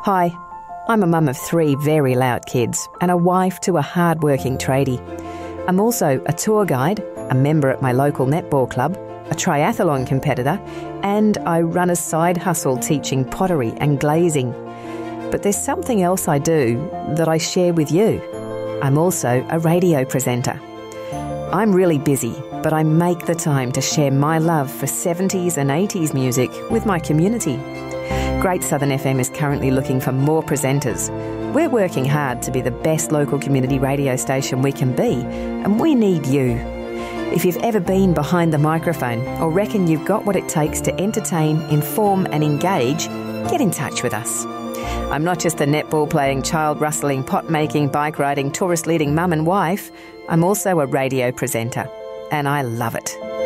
Hi, I'm a mum of 3 very loud kids and a wife to a hard-working tradie. I'm also a tour guide, a member at my local netball club, a triathlon competitor, and I run a side hustle teaching pottery and glazing. But there's something else I do that I share with you. I'm also a radio presenter. I'm really busy, but I make the time to share my love for 70s and 80s music with my community. Great Southern FM is currently looking for more presenters. We're working hard to be the best local community radio station we can be, and we need you. If you've ever been behind the microphone or reckon you've got what it takes to entertain, inform and engage, get in touch with us. I'm not just a netball playing, child rustling, pot making, bike riding, tourist leading mum and wife. I'm also a radio presenter, and I love it.